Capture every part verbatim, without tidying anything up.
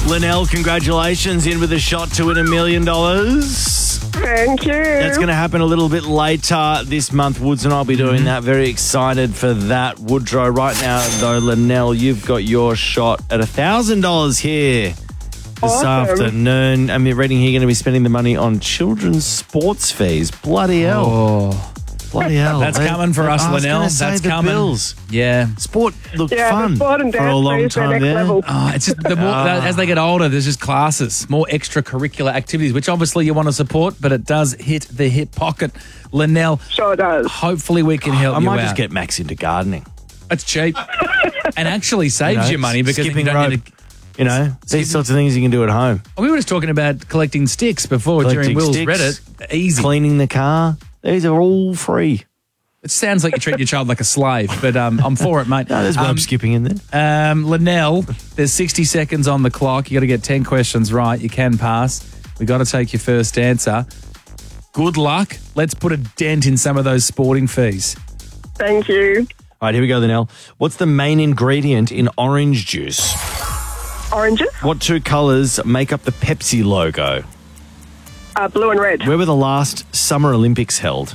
Linnell, congratulations, in with a shot to win a million dollars. Thank you. That's going to happen a little bit later this month. Woods and I'll be doing that. Very excited for that. Woodrow, right now, though, Linnell, you've got your shot at one thousand dollars here this Awesome. afternoon. I mean, reading here, you're going to be spending the money on children's sports fees. Bloody hell. Oh, Bloody hell. that's They- coming for I us, was Linnell. gonna say That's the coming. Bills. Yeah. Sport looked Yeah, fun the sport and for a dance long fees are time next there. level. Oh, it's just the more, Ah. as they get older, there's just classes, more extracurricular activities, which obviously you want to support, but it does hit the hip pocket. Linnell, Sure does. hopefully we can help I you might out. just get Max into gardening. It's cheap and actually saves You you, know, money because skipping you don't rope. need to. You know, these sorts of things you can do at home. We were just talking about collecting sticks before Collecting during Will's sticks, Reddit. Easy. Cleaning the car. These are all free. It sounds like you treat your child like a slave, but um, I'm for it, mate. No, there's rope um, skipping in there. Um, Linnell, there's sixty seconds on the clock. You got to get ten questions right. You can pass. We got to take your first answer. Good luck. Let's put a dent in some of those sporting fees. Thank you. All right, here we go, Linnell. What's the main ingredient in orange juice? Oranges, What two colours make up the Pepsi logo? uh, blue and red. Where were the last Summer Olympics held?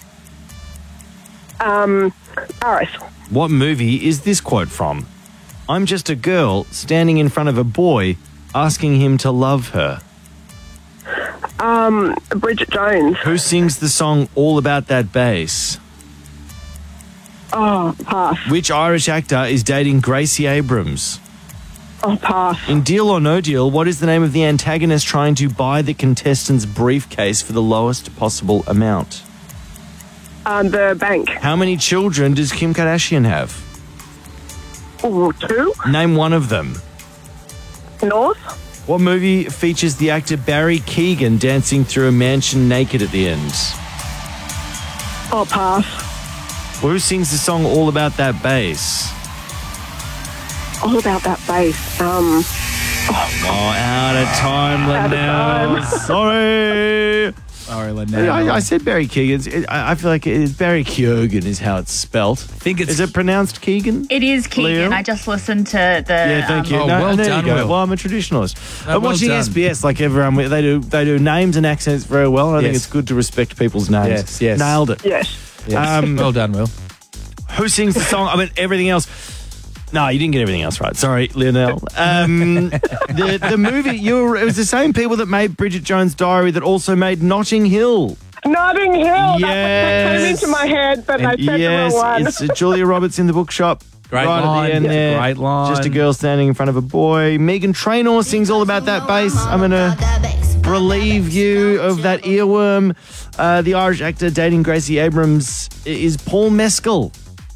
Um, Paris. What movie is this quote from? I'm just a girl standing in front of a boy asking him to love her. Um, Bridget Jones. Who sings the song All About That Bass? Oh, pass. Which Irish actor is dating Gracie Abrams? Oh, pass. In Deal or No Deal, what is the name of the antagonist trying to buy the contestant's briefcase for the lowest possible amount? Um, the bank. How many children does Kim Kardashian have? Ooh, two. Name one of them. North. What movie features the actor Barry Keoghan dancing through a mansion naked at the end? Oh, pass. Well, who sings the song All About That Bass? All about that bass. Um, Oh, out of time, Out of Linnell. time. Sorry. Sorry, Linnell. I, I said Barry Keoghan. I, I feel like it's Barry Keoghan is how it's spelt. I think it's Is it pronounced Keegan? It is Keegan. Leo? I just listened to the. Yeah, thank you. Oh, no, well there done, you go. Will. Well, I'm a traditionalist. No, I'm well watching done. S B S like everyone. They do they do names and accents very well. And I think Yes. it's good to respect people's names. Yes, yes. Nailed it. yes. Yes. Um, well done, Will. Who sings the song? I mean, everything else. No, you didn't get everything else right. Sorry, Linnell. Um, the the movie. You were, it was the same people that made Bridget Jones' Diary that also made Notting Hill. Notting Hill. Yes. That came into my head, but I And said yes, the wrong one. it's uh, Julia Roberts in the bookshop. Great right line. at the end Yeah. there. Great line. Just a girl standing in front of a boy. Megan Trainor sings All About That Bass. I'm going to relieve you of that earworm. Uh, the Irish actor dating Gracie Abrams is Paul Mescal.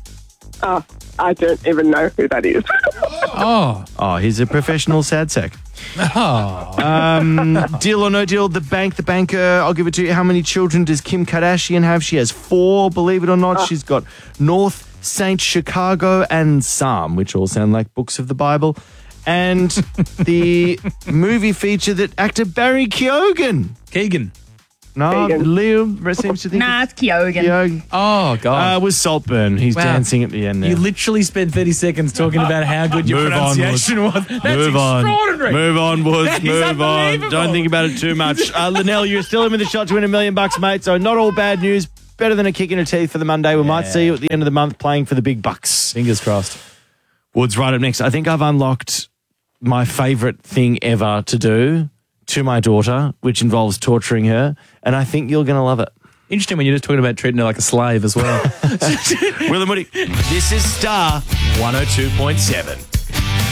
Oh, I don't even know who that is. Oh. Oh, he's a professional sad sack. Oh. Um, deal or no deal, the bank, the banker, I'll give it to you. How many children does Kim Kardashian have? She has four, believe it or not. She's got North, Saint, Chicago, and Psalm, which all sound like books of the Bible. And the movie feature that actor Barry Keoghan. Keegan. No, Keoghan. Leo seems to think Nah, it's Keoghan. Keoghan. Oh, God. Uh, with Saltburn. He's Wow. dancing at the end there. You literally spent thirty seconds talking about how good your Move on, pronunciation was. That's Move on. extraordinary. Move on, Woods. That is Move on. unbelievable. Don't think about it too much. Uh, Linnell, you're still in with a shot to win a million bucks, mate. So not all bad news. Better than a kick in the teeth for the Monday. We might see you at the end of the month playing for the big bucks. Fingers crossed. Woods, right up next. I think I've unlocked my favourite thing ever to do to my daughter, which involves torturing her, and I think you're going to love it. Interesting when you're just talking about treating her like a slave as well. Will and Woody. This is Star one oh two point seven.